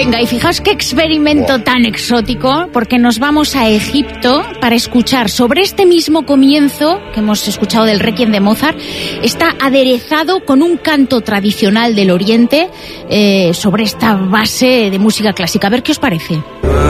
Venga, y fijaos qué experimento tan exótico, porque nos vamos a Egipto para escuchar sobre este mismo comienzo que hemos escuchado del Requiem de Mozart. Está aderezado con un canto tradicional del Oriente sobre esta base de música clásica. A ver qué os parece.